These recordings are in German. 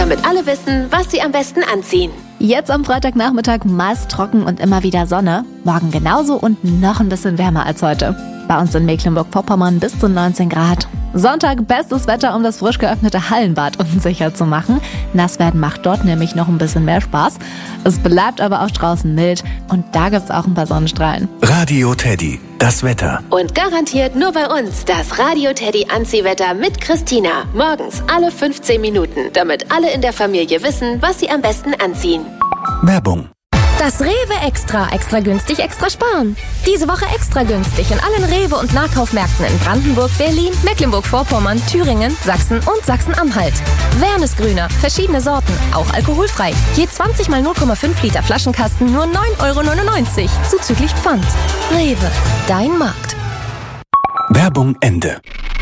damit alle wissen, was sie am besten anziehen. Jetzt am Freitagnachmittag meist trocken und immer wieder Sonne. Morgen genauso und noch ein bisschen wärmer als heute. Bei uns in Mecklenburg-Vorpommern bis zu 19 Grad. Sonntag bestes Wetter, um das frisch geöffnete Hallenbad unsicher zu machen. Nass werden macht dort nämlich noch ein bisschen mehr Spaß. Es bleibt aber auch draußen mild und da gibt's auch ein paar Sonnenstrahlen. Radio Teddy, das Wetter. Und garantiert nur bei uns das Radio Teddy Anziehwetter mit Christina. Morgens alle 15 Minuten, damit alle in der Familie wissen, was sie am besten anziehen. Werbung. Das Rewe Extra. Extra günstig, extra sparen. Diese Woche extra günstig in allen Rewe- und Nahkaufmärkten in Brandenburg, Berlin, Mecklenburg-Vorpommern, Thüringen, Sachsen und Sachsen-Anhalt. Wernesgrüner, verschiedene Sorten, auch alkoholfrei. Je 20 mal 0,5 Liter Flaschenkasten nur 9,99 € zuzüglich Pfand. Rewe, dein Markt. Werbung Ende.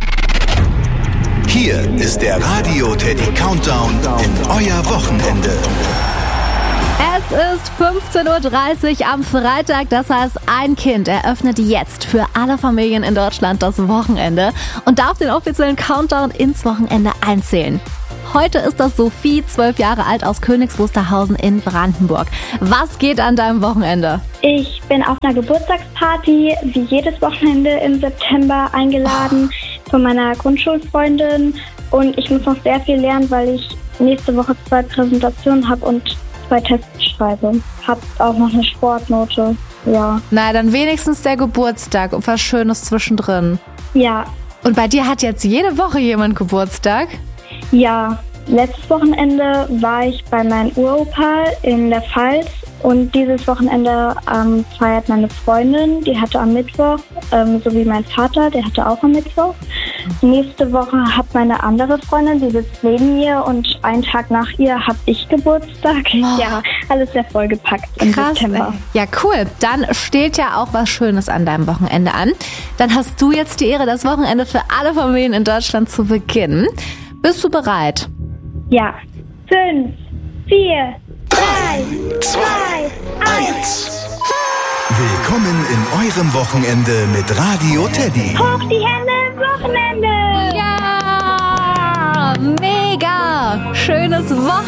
Hier ist der Radio Teddy Countdown in euer Wochenende. Es ist 15:30 Uhr am Freitag, das heißt, ein Kind eröffnet jetzt für alle Familien in Deutschland das Wochenende und darf den offiziellen Countdown ins Wochenende einzählen. Heute ist das Sophie, 12 Jahre alt, aus Königs Wusterhausen in Brandenburg. Was geht an deinem Wochenende? Ich bin auf einer Geburtstagsparty, wie jedes Wochenende im September, eingeladen von meiner Grundschulfreundin. Und ich muss noch sehr viel lernen, weil ich nächste Woche 2 Präsentationen habe und 2 Tests schreibe. Hab auch noch eine Sportnote, ja. Na, dann wenigstens der Geburtstag und was Schönes zwischendrin. Ja. Und bei dir hat jetzt jede Woche jemand Geburtstag? Ja. Letztes Wochenende war ich bei meinem Uropa in der Pfalz und dieses Wochenende feiert meine Freundin, die hatte am Mittwoch, sowie mein Vater, der hatte auch am Mittwoch. Nächste Woche hat meine andere Freundin, die sitzt neben mir und einen Tag nach ihr habe ich Geburtstag. Oh. Ja, alles sehr vollgepackt im Krass, September. Ja, cool. Dann steht ja auch was Schönes an deinem Wochenende an. Dann hast du jetzt die Ehre, das Wochenende für alle Familien in Deutschland zu beginnen. Bist du bereit? Ja. 5, 4, 3, 2, 1. Willkommen in eurem Wochenende mit Radio Teddy. Hoch die Hände ins Wochenende! Ja, mega! Schönes Wochenende.